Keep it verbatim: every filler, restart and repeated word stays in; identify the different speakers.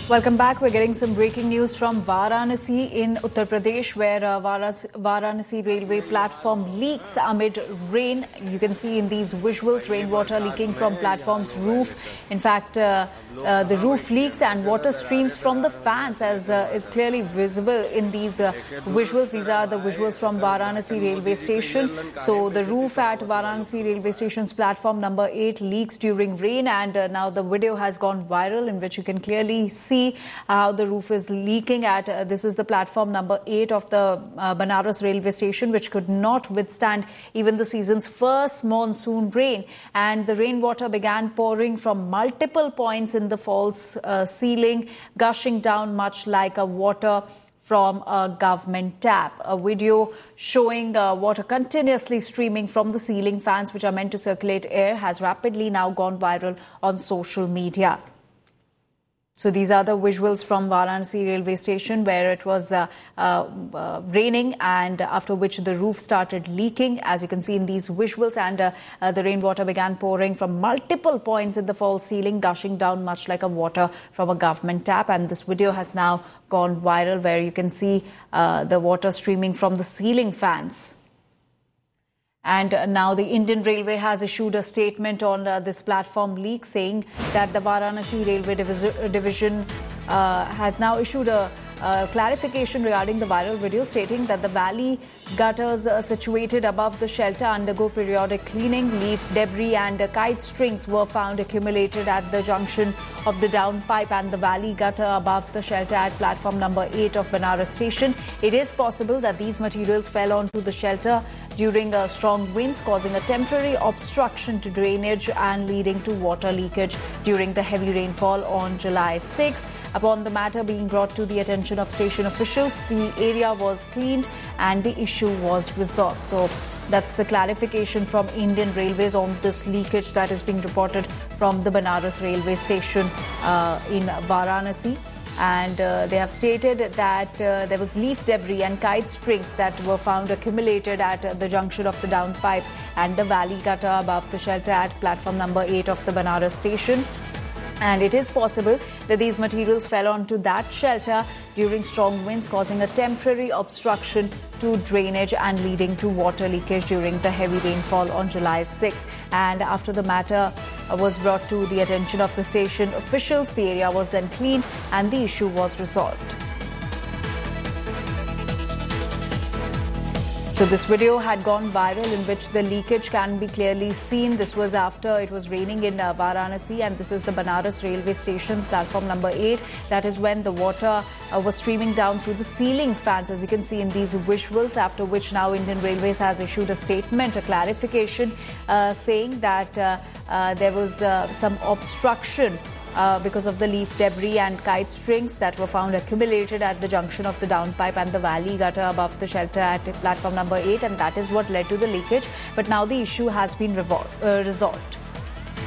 Speaker 1: Welcome back. We're getting some breaking news from Varanasi in Uttar Pradesh, where uh, Varanasi railway platform leaks amid rain. You can see in these visuals rainwater leaking from platform's roof. In fact, uh, uh, the roof leaks and water streams from the fans, as uh, is clearly visible in these uh, visuals. These are the visuals from Varanasi railway station. So the roof at Varanasi railway station's platform number eight leaks during rain, and uh, now the video has gone viral, in which you can clearly see how the roof is leaking at uh, this is the platform number eight of the uh, Banaras railway station, which could not withstand even the season's first monsoon rain, and the rainwater began pouring from multiple points in the false uh, ceiling, gushing down much like a water from a government tap. A video showing uh, water continuously streaming from the ceiling fans, which are meant to circulate air, has rapidly now gone viral on social media. So these are the visuals from Varanasi railway station, where it was uh, uh, uh, raining, and after which the roof started leaking, as you can see in these visuals, and uh, uh, the rainwater began pouring from multiple points in the false ceiling, gushing down much like a water from a government tap. And this video has now gone viral, where you can see uh, the water streaming from the ceiling fans. And now the Indian Railway has issued a statement on uh, this platform leak, saying that the Varanasi Railway Divis- Division uh, has now issued a uh, clarification regarding the viral video, stating that the valley gutters uh, situated above the shelter undergo periodic cleaning. Leaf debris and uh, kite strings were found accumulated at the junction of the downpipe and the valley gutter above the shelter at platform number eight of Banaras station. It is possible that these materials fell onto the shelter during uh, strong winds, causing a temporary obstruction to drainage and leading to water leakage during the heavy rainfall on July sixth. Upon the matter being brought to the attention of station officials, the area was cleaned and the issue was resolved. So that's the clarification from Indian Railways on this leakage that is being reported from the Banaras railway station uh, in Varanasi. And uh, they have stated that uh, there was leaf debris and kite strings that were found accumulated at uh, the junction of the downpipe and the valley gutter above the shelter at platform number eight of the Banaras station. And it is possible that these materials fell onto that shelter during strong winds, causing a temporary obstruction to drainage and leading to water leakage during the heavy rainfall on July sixth. And after the matter was brought to the attention of the station officials, the area was then cleaned and the issue was resolved. So this video had gone viral, in which the leakage can be clearly seen. This was after it was raining in uh, Varanasi, and this is the Banaras railway station, platform number eight. That is when the water uh, was streaming down through the ceiling fans, as you can see in these visuals, after which now Indian Railways has issued a statement, a clarification, uh, saying that uh, uh, there was uh, some obstruction Uh, because of the leaf debris and kite strings that were found accumulated at the junction of the downpipe and the valley gutter above the shelter at platform number eight, and that is what led to the leakage. But now the issue has been revol- uh, resolved.